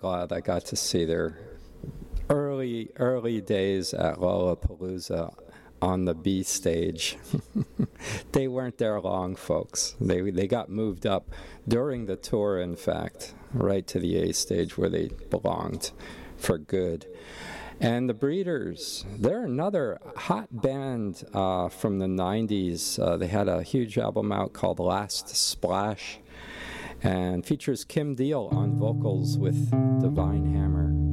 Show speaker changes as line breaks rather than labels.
glad I got to see their early days at Lollapalooza on the B stage. They weren't there long, folks. They got moved up during the tour, in fact, right to the A stage where they belonged for good. And the Breeders, they're another hot band from the 90s. They had a huge album out called Last Splash and features Kim Deal on vocals with Divine Hammer.